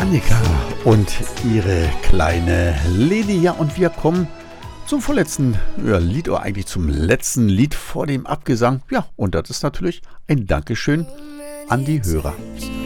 Annika und ihre kleine Leni. Ja, und wir kommen zum vorletzten Lied, oder eigentlich zum letzten Lied vor dem Abgesang. Ja, und das ist natürlich ein Dankeschön an die Hörer.